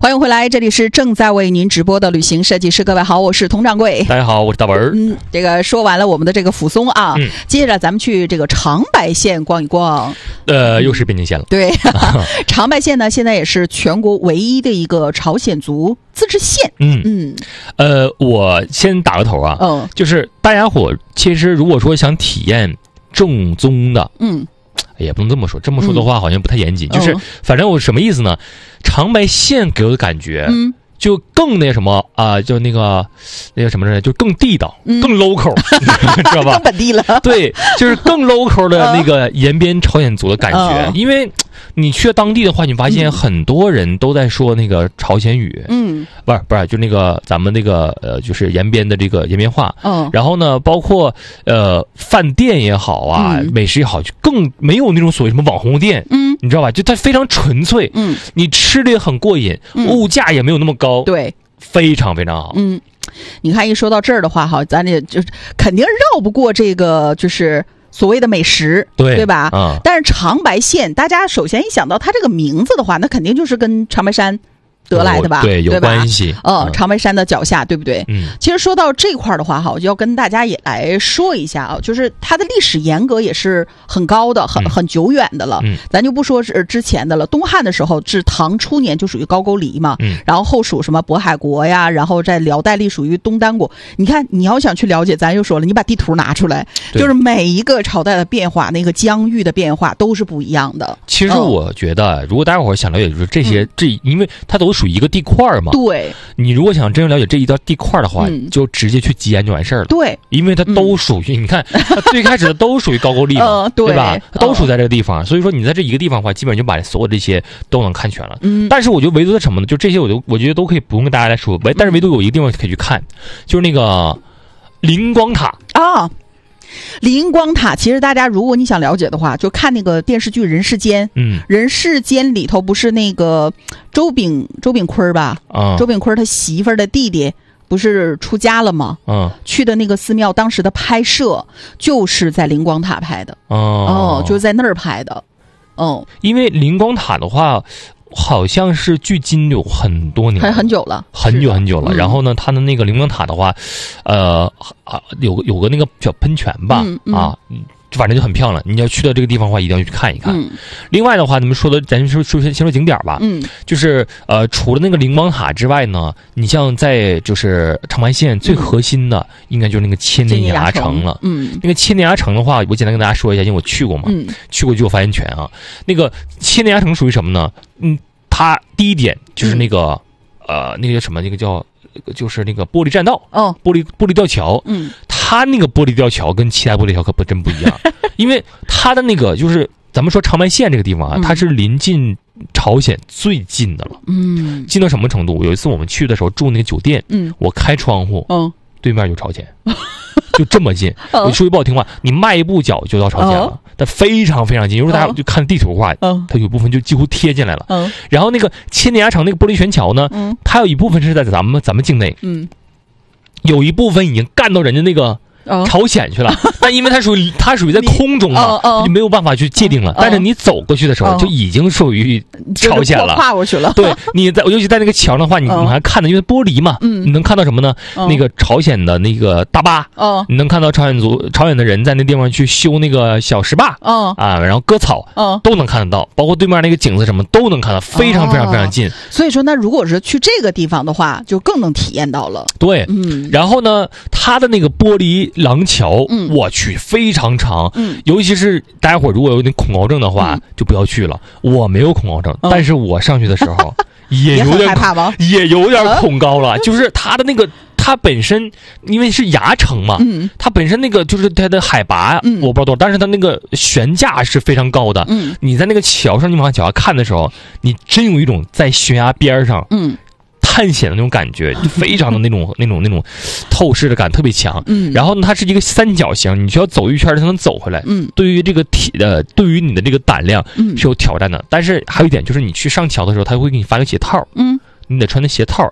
欢迎回来，这里是正在为您直播的旅行设计师。各位好，我是佟掌柜。 大家好，我是大文。 这个说完了我们的这个抚松啊，接着咱们去这个长白县逛一逛。 又是边境线了。 对，长白县呢，现在也是全国唯一的一个朝鲜族自治县。 我先打个头啊，就是大家伙其实如果说想体验正宗的，也不能这么说，这么说的话好像不太严谨。就是反正我什么意思呢？长白县给我的感觉，就更那什么啊，就那个什么呢，就更地道，更 local， 知道吧？ 更本地了。 对，就是更 local 的那个延边朝鲜族的感觉。因为你去了当地的话，你发现很多人都在说那个朝鲜语，不是，就那个咱们那个就是延边的这个延边话。然后呢，包括饭店也好啊，美食也好，就更没有那种所谓什么网红店，你知道吧？就它非常纯粹，你吃的也很过瘾，物价也没有那么高， 对， 非常非常好。 你看一说到这儿的话，哈，咱也就肯定绕不过这个就是所谓的美食，对吧？但是长白县，大家首先一想到它这个名字的话，那肯定就是跟长白山得来的吧？ 对，有关系。 长白山的脚下，对不对？其实说到这块的话，哈，我就要跟大家也来说一下啊，就是它的历史沿革也是很高的，很久远的了。咱就不说是之前的了，东汉的时候至唐初年就属于高句丽嘛，然后后属什么渤海国呀，然后在辽代隶属于东丹国。你看，你要想去了解，咱又说了，你把地图拿出来，就是每一个朝代的变化，那个疆域的变化都是不一样的。 其实我觉得，如果大家伙想了解，就是这些因为它都属于一个地块嘛。对，你如果想真正了解这一道地块的话，就直接去吉安就完事儿了。对，因为它都属于，你看，它最开始的都属于高句丽嘛，对吧？都属在这个地方，所以说你在这一个地方的话，基本上就把所有这些都能看全了。但是我觉得唯独在什么呢？就这些，我觉得都可以不用跟大家来说，但是唯独有一个地方可以去看，就是那个灵光塔啊。灵光塔，其实大家如果你想了解的话，就看那个电视剧《人世间》。人世间里头不是那个周炳坤吧？周炳坤他媳妇儿的弟弟不是出家了吗？去的那个寺庙，当时的拍摄就是在灵光塔拍的。就是在那儿拍的。因为灵光塔的话，好像是距今有很多年， 很久了， 很久了。然后呢，它的那个灵光塔的话，有个那个小喷泉吧，反正就很漂亮。你要去到这个地方的话，一定要去看一看。另外的话，咱们说的，咱先说景点吧。就是除了那个灵光塔之外呢，你像在就是长白县最核心的，应该就是那个千年崖城了。那个千年崖城的话，我简单跟大家说一下，因为我去过嘛，去过就有发言权啊。那个千年崖城属于什么呢？它第一点就是那个那个叫什么，那个叫就是那个玻璃栈道，玻璃吊桥。它那个玻璃吊桥跟其他玻璃桥可不真不一样，因为它的那个就是咱们说长白县这个地方啊，它是临近朝鲜最近的了。近到什么程度？有一次我们去的时候住那个酒店，我开窗户，对面有朝鲜。就这么近，我说句不好听话，你迈一步脚就到朝鲜了，但非常非常近。如果大家就看地图的话，它有部分就几乎贴进来了。然后那个千年崖城那个玻璃悬桥呢，它有一部分是在咱们境内，有一部分已经干到人家那个朝鲜去了，但因为它属于在空中嘛，就没有办法去界定了。但是你走过去的时候，就已经属于朝鲜了， 跨过去了。 对，你在尤其在那个墙的话，你还看到，因为玻璃嘛，你能看到什么呢？那个朝鲜的那个大坝，你能看到朝鲜的人在那地方去修那个小石坝，然后割草，都能看得到，包括对面那个景色什么都能看到，非常非常非常近。 所以说，那如果是去这个地方的话，就更能体验到了。 对，然后呢，它的那个玻璃廊桥，我去非常长，尤其是大家伙如果有点恐高症的话，就不要去了。我没有恐高症，但是我上去的时候也有点害怕吗？ 也有点恐高了。就是它的那个，它本身因为是崖城嘛，它本身那个就是它的海拔我不知道多少，但是它那个悬架是非常高的。你在那个桥上，你往脚下看的时候，你真有一种在悬崖边上，探险的那种感觉，非常的那种透视的感特别强。然后呢，它是一个三角形，你需要走一圈才能走回来。对于这个对于你的这个胆量是有挑战的。但是还有一点就是，你去上桥的时候，他会给你发个鞋套。你得穿那鞋套。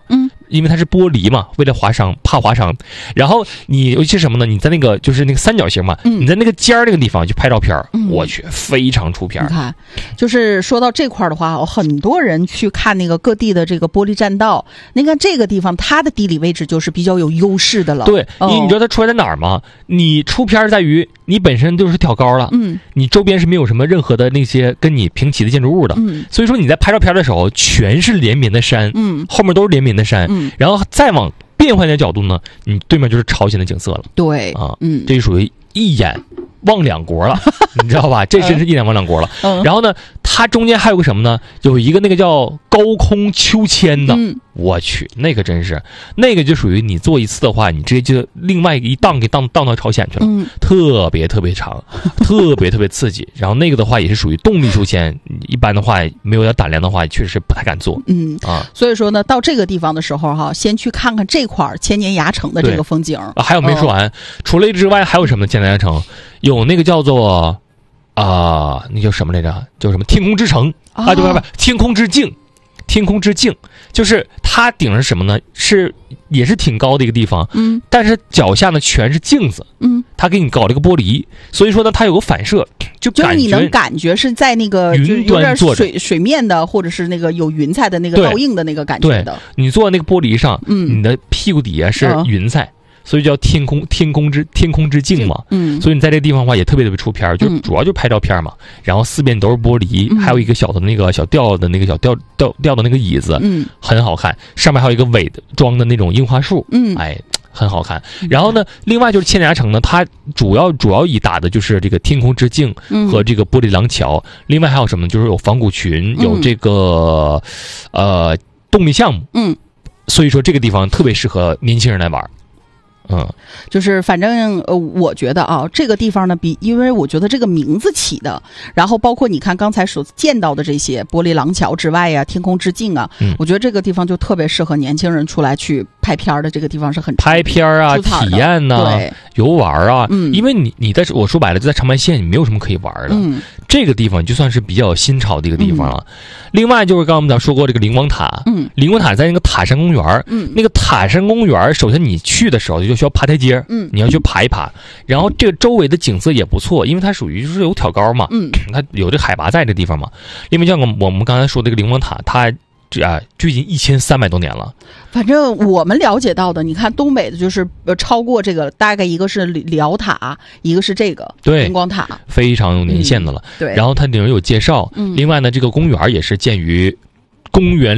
因为它是玻璃嘛，为了划伤，怕划伤。然后你尤其是什么呢？你在那个就是那个三角形嘛，你在那个尖儿那个地方去拍照片，我去，非常出片。 你看，就是说到这块的话，很多人去看那个各地的这个玻璃栈道，你看这个地方它的地理位置就是比较有优势的了。 对，因为你知道它出来在哪儿吗？你出片在于你本身就是挑高了，你周边是没有什么任何的那些跟你平齐的建筑物的，所以说你在拍照片的时候全是连绵的山，后面都是连绵的山，然后再往变换一点角度呢，你对面就是朝鲜的景色了。 对啊，这就属于一眼望两国了，你知道吧？这真是一眼望两国了。然后呢，它中间还有个什么呢？有一个那个叫高空秋千的，我去，那个真是，那个就属于你坐一次的话，你直接就另外一荡给荡到朝鲜去了，特别特别长，特别特别刺激。然后那个的话也是属于动力秋千，一般的话没有点胆量的话，确实不太敢坐。 所以说呢，到这个地方的时候哈，先去看看这块千年崖城的这个风景。 还有没说完，除了这之外，还有什么千年崖城？有那个叫做那叫什么来着？叫什么天空之城啊？对不，天空之镜。天空之镜就是它顶上什么呢？也是挺高的一个地方，但是脚下呢全是镜子，它给你搞了个玻璃，所以说呢它有个反射，就是你能感觉是在那个云端坐着水面的，或者是那个有云彩的那个倒映的那个感觉的。 你坐在那个玻璃上，你的屁股底下是云彩。所以叫天空之镜嘛，所以你在这个地方的话也特别特别出片，就主要就拍照片嘛。然后四边都是玻璃，还有一个小的那个小吊的那个吊的那个椅子，很好看。上面还有一个伪装的那种樱花树，很好看。然后呢，另外就是千年崖城呢，它主要以打的就是这个天空之镜和这个玻璃廊桥。另外还有什么呢？就是有仿古群，有这个动力项目，所以说这个地方特别适合年轻人来玩。 就是反正我觉得啊，这个地方呢因为我觉得这个名字起的，然后包括你看刚才所见到的这些玻璃廊桥之外呀，天空之镜啊，我觉得这个地方就特别适合年轻人出来去拍片的。这个地方是很拍片啊，体验呐，游玩啊，因为你我说白了就在长白县，你没有什么可以玩的。这个地方就算是比较新潮的一个地方了。另外就是刚刚我们说过这个灵光塔，灵光塔在那个塔山公园，那个塔山公园，首先你去的时候就需要爬台阶，你要去爬一爬，然后这个周围的景色也不错，因为它属于就是有挑高嘛，它有这海拔在这地方嘛。因为像我们刚才说的这个灵光塔，它距今1300多年了。 反正我们了解到的，你看东北的就是超过这个，大概一个是辽塔，一个是这个灵光塔， 非常有年限的了。 对， 然后它里面有介绍，另外呢，这个公园也是建于公元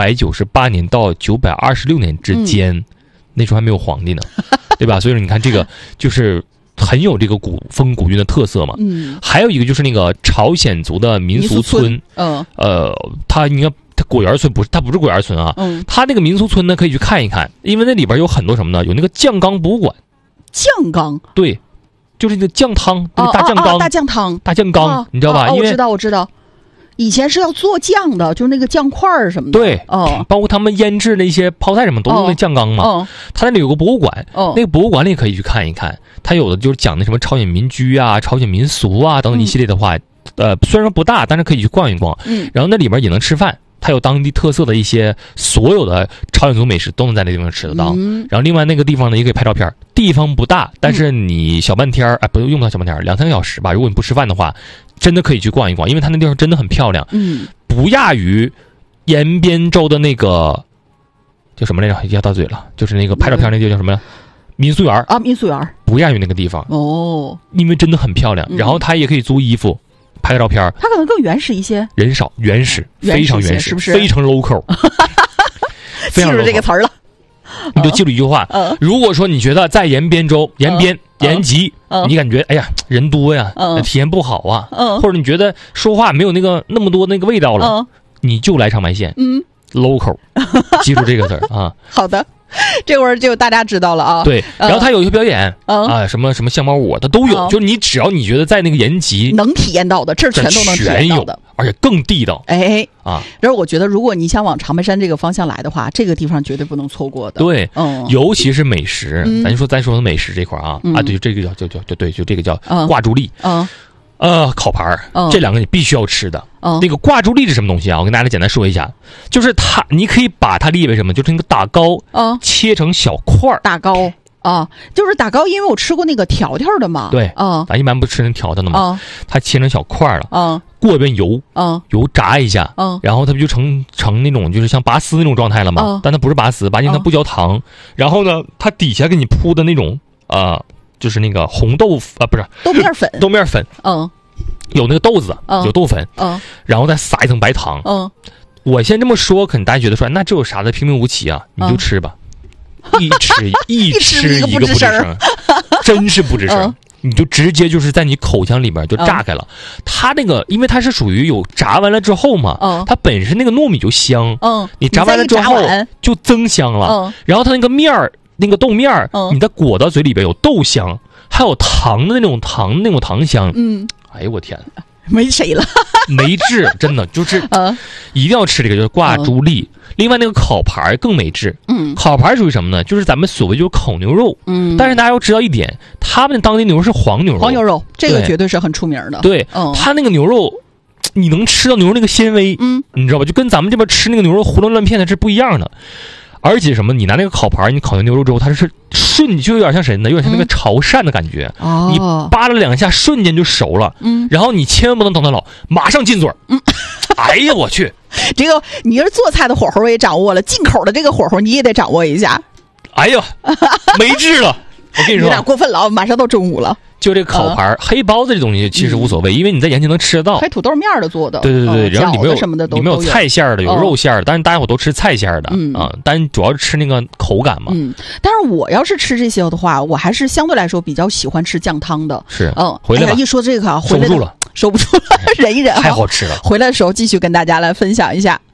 698年到926年之间，那时候还没有皇帝呢，对吧？所以说你看这个就是很有这个古风古韵的特色嘛。还有一个就是那个朝鲜族的民俗村，它应该。它果园村不是果园村啊，它那个民俗村呢可以去看一看，因为那里边有很多什么呢？有那个酱缸博物馆。酱缸？对，就是那个酱汤，那个大酱缸，大酱缸，你知道吧？ 我知道。以前是要做酱的，就是那个酱块什么的。 对，包括他们腌制那些泡菜什么都用那酱缸嘛。它那里有个博物馆，那个博物馆里可以去看一看。它有的就是讲的什么朝鲜民居啊、朝鲜民俗啊等等一系列的话，虽然说不大，但是可以去逛一逛。然后那里边也能吃饭。它有当地特色的一些所有的朝鲜族美食都能在那地方吃得到。然后另外那个地方呢也可以拍照片，地方不大，但是你小半天不用到小半天，2-3个小时吧。如果你不吃饭的话，真的可以去逛一逛，因为它那地方真的很漂亮。不亚于延边州的那个叫什么来着？一下到嘴了，就是那个拍照片那地方叫什么呀？民俗园啊， 民俗园不亚于那个地方因为真的很漂亮。然后它也可以租衣服。拍个照片， 它可能更原始一些， 人少，原始，非常原始， 是不是？ 非常 local， 记住这个词儿了， 你就记住一句话：如果说你觉得在延边州、延吉，你感觉哎呀人多呀，体验不好啊，或者你觉得说话没有那么多那个味道了，你就来长白县，local， 记住这个词儿啊。 好的。这会儿就大家知道了啊。 对，然后他有一些表演什么相猫舞，它都有。就是你只要你觉得在那个延吉能体验到的，这全都能体验到的， 而且更地道。 然后我觉得，如果你想往长白山这个方向来的话，这个地方绝对不能错过的。 对，尤其是美食，咱说的美食这块啊，对，这个就这个叫挂竹笠。 烤盘这两个你必须要吃的。那个挂珠粒是什么东西啊？我跟大家简单说一下，就是你可以把它理解为什么？就是那个打糕，切成小块儿。 打糕就是打糕，因为我吃过那个条条的嘛。 对，咱一般不吃那条条的嘛。它切成小块儿了，过一遍油，油炸一下，然后它不就成那种就是像拔丝那种状态了吗？但它不是拔丝，拔进它不焦糖。然后呢，它底下给你铺的那种就是那个红豆腐不是豆面粉， 豆面粉，有那个豆子，有豆粉，然后再撒一层白糖，我先这么说，可能大家觉得说，那这有啥的，平平无奇啊，你就吃吧，一吃一个不吱声，真是不吱声，你就直接就是在你口腔里边就炸开了。它那个，因为它是属于有炸完了之后嘛，它本身那个糯米就香，你炸完了之后就增香了，然后它那个面儿。那个豆面儿，你再裹到嘴里边有豆香，还有糖的那种糖香。哎呦我天， 没谁了， 没治，真的就是一定要吃这个，就是挂珠粒。另外那个烤盘更没治。烤盘属于什么呢？就是咱们所谓就是烤牛肉。但是大家要知道一点，他们当地牛肉是黄牛肉。 黄牛肉这个绝对是很出名的。 对，他那个牛肉。你能吃到牛肉那个纤维，你知道吧？就跟咱们这边吃那个牛肉胡乱乱片的是不一样的。而且什么？你拿那个烤盘，你烤完牛肉之后，它是瞬，就有点像谁呢？有点像那个潮汕的感觉。你扒了2下，瞬间就熟了。然后你千万不能等它老，马上进嘴。哎呀，我去！ 这个你是做菜的火候我也掌握了，进口的这个火候你也得掌握一下。 哎呀，没治了！我跟你说， 有点过分了，马上到中午了。 就这个烤盘，黑包子这东西其实无所谓，因为你在延庆能吃得到。 还土豆面的做的， 对，然后里面有什么的都里面有菜馅的，有肉馅的，但是大家伙都吃菜馅的但主要是吃那个口感嘛。 但是我要是吃这些的话，我还是相对来说比较喜欢吃酱汤的。 是，回来吧。 一说这个， 收不住了， 收不住了，忍一忍， 太好吃了。 回来的时候继续跟大家来分享一下。